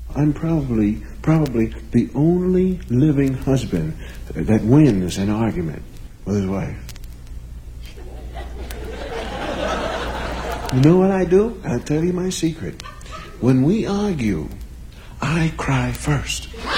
I'm probably the only living husband that wins an argument with his wife. You know what I do? I'll tell you my secret. When we argue, I cry first.